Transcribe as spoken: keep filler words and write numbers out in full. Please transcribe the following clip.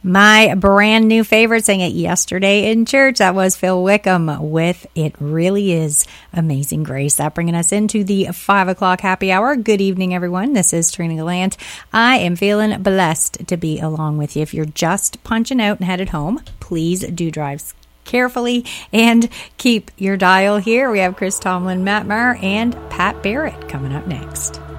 My brand new favorite sang it yesterday in church. That was Phil Wickham with It Really Is Amazing Grace. That bringing us into the five o'clock happy hour. Good evening, everyone. This is Trina Gallant. I am feeling blessed to be along with you. If you're just punching out and headed home, please do drive carefully and keep your dial here. We have Chris Tomlin, Matt Maher, and Pat Barrett coming up next.